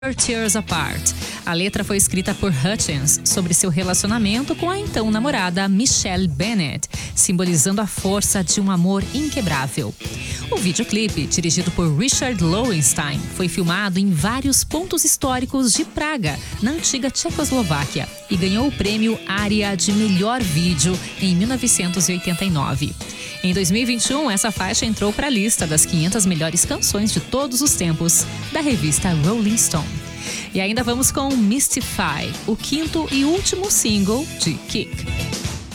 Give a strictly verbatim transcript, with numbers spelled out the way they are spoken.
Tears Apart. A letra foi escrita por Hutchins sobre seu relacionamento com a então namorada Michelle Bennett, simbolizando a força de um amor inquebrável. O videoclipe, dirigido por Richard Lowenstein, foi filmado em vários pontos históricos de Praga, na antiga Tchecoslováquia, e ganhou o prêmio Aria de melhor vídeo em mil novecentos e oitenta e nove. Em dois mil e vinte e um, essa faixa entrou para a lista das quinhentas melhores canções de todos os tempos, da revista Rolling Stone. E ainda vamos com Mystify, o quinto e último single de Kick.